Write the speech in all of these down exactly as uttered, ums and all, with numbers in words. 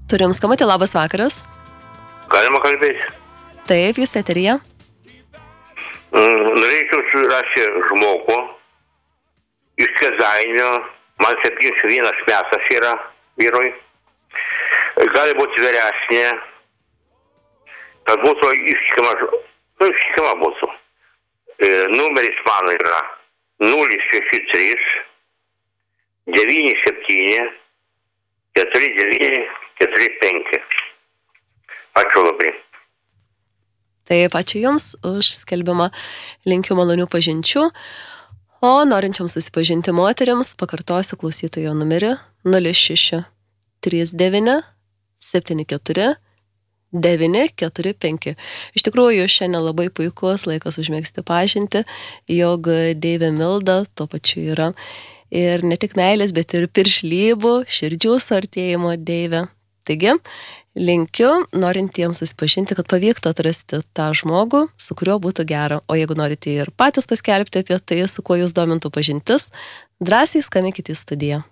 Turim skambutį, labas vakaras. Galima kalbėti? Taip, jūs eteryje. Mm, norėčiau surasti žmogų iš Kėdainių, man septyniasdešimt vienas metas yra vyrui, gali būti vyresnė, kad būtų ištikima, nu, ištikima būtų. E, numeris mano yra nulis šeši trys devyni septyni keturi devyni keturi penki. Ačiū labai. Taip, ačiū Jums už skelbimą, linkiu malonių pažinčių. O norinčiams susipažinti moteriams, pakartosiu klausytojo numerį nulis šeši trys devyni septyni keturi devyni keturi penki. Iš tikrųjų, šiandien labai puikus laikas užmėgsti pažinti, jog Deivė Milda tuo pačiu yra ir ne tik meilės, bet ir piršlybų, širdžių suartėjimo Deivė. Taigi, linkiu norintiems susipažinti, kad pavyktų atrasti tą žmogų, su kuriuo būtų gera. O jeigu norite ir patys paskelbti apie tai, su kuo jūs domintų pažintis, drąsiai skambinkite į studiją.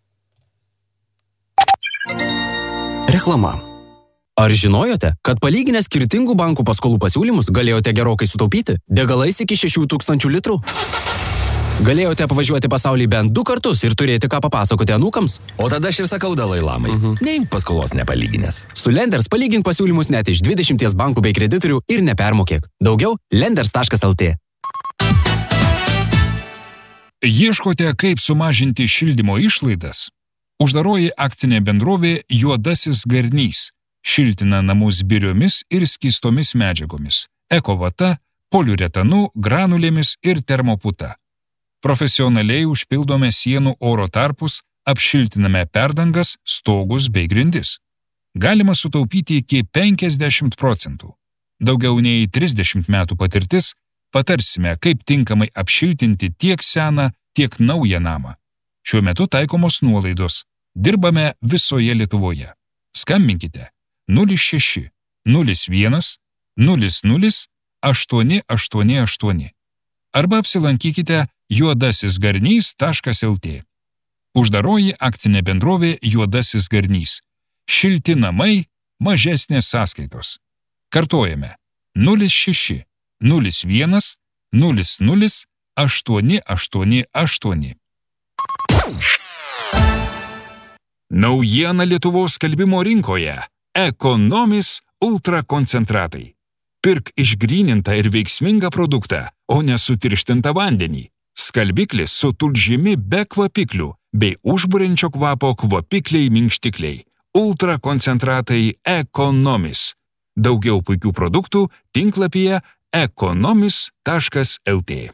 Reklama. Ar žinojote, kad palyginę skirtingų bankų paskolų pasiūlymus galėjote gerokai sutaupyti degalais iki šešių tūkstančių litrų? Galėjote apvažiuoti pasaulį bent du kartus ir turėti ką papasakoti anūkams? O tada aš ir sakau Dalai Lamai. Mhm. Neimk paskolos nepalyginęs. Su Lenders palygink pasiūlymus net iš dvidešimties bankų bei kreditorių ir nepermokėk. Daugiau lenders taškas el tė. Ieškote, kaip sumažinti šildymo išlaidas? Uždaroji akcinė bendrovė Juodasis Garnys šiltina namus biriomis ir skystomis medžiagomis, ekovata, poliuretanu, granulėmis ir termoputa. Profesionaliai užpildome sienų oro tarpus, apšiltiname perdangas, stogus bei grindis. Galima sutaupyti iki penkiasdešimt procentų. Daugiau nei trisdešimt metų patirtis, patarsime, kaip tinkamai apšiltinti tiek seną, tiek naują namą. Šiuo metu taikomos nuolaidos. Dirbame visoje Lietuvoje. Skambinkite nulis šeši nulis vienas nulis nulis aštuoni aštuoni aštuoni arba apsilankykite juodasis garnys taškas el tė. Uždaroji akcinė bendrovė Juodasis Garnys. Šilti namai, mažesnės sąskaitos. Kartojame nulis šeši nulis vienas nulis nulis aštuoni aštuoni aštuoni. Naujiena Lietuvos skalbimo rinkoje. Ekonomis ultrakoncentratai. Pirk išgrynintą ir veiksmingą produktą, o ne sutirštintą vandenį. Skalbiklis su tulžimi be kvapiklių bei užburiančio kvapo kvapikliai minkštikliai. Ultrakoncentratai Ekonomis. Daugiau puikių produktų tinklapyje ekonomis taškas el tė.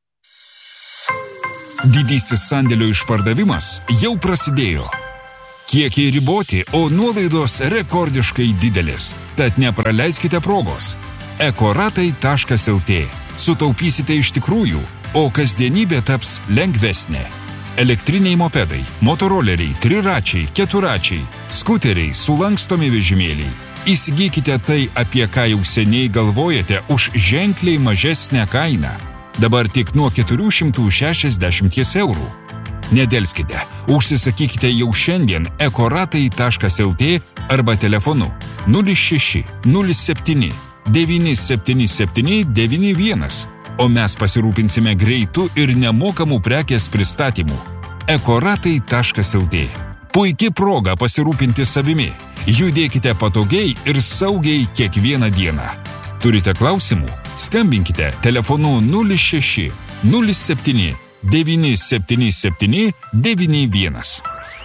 Didysis sandėlio išpardavimas jau prasidėjo. Kiekiai riboti, o nuolaidos rekordiškai didelės. Tad nepraleiskite progos. ekoratai taškas el tė. Sutaupysite iš tikrųjų, o kasdienybė taps lengvesnė. Elektriniai mopedai, motoroleriai, triračiai, keturačiai, skuteriai, sulankstomi vežimėliai. Įsigykite tai, apie ką jau seniai galvojate, už ženkliai mažesnę kainą. Dabar tik nuo keturių šimtų šešiasdešimt eurų. Nedelskite, užsisakykite jau šiandien ekoratai taškas el tė arba telefonu nulis šeši nulis septyni devyni septyni septyni devyni vienas, o mes pasirūpinsime greitų ir nemokamų prekės pristatymų. ekoratai taškas el tė. Puiki proga pasirūpinti savimi. Judėkite patogiai ir saugiai kiekvieną dieną. Turite klausimų? Skambinkite telefonu nulis šeši nulis septyni devyni septyni septyni devyni vienas.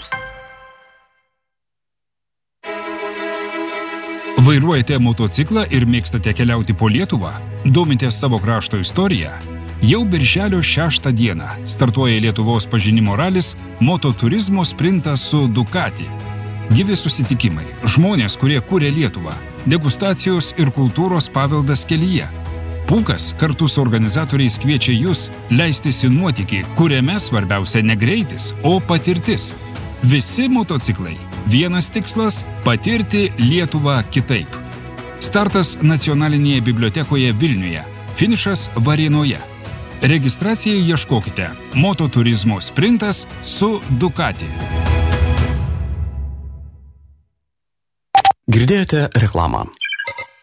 Vairuojate motociklą ir mėgstate keliauti po Lietuvą? Domitės savo krašto istoriją? Jau birželio šeštą dieną startuoja Lietuvos pažinimo ralis Mototurizmo sprintas su Ducati. Gyvi susitikimai, žmonės, kurie kūrė Lietuvą, degustacijos ir kultūros paveldas kelyje. Pūkas kartu su organizatoriais kviečia jūs leistis į nuotykį, kuriame svarbiausia ne greitis, o patirtis. Visi motociklai. Vienas tikslas – patirti Lietuvą kitaip. Startas Nacionalinėje bibliotekoje Vilniuje, finišas Varėnoje. Registracijai ieškokite Mototurizmo sprintas su Ducati. Girdėjote reklamą.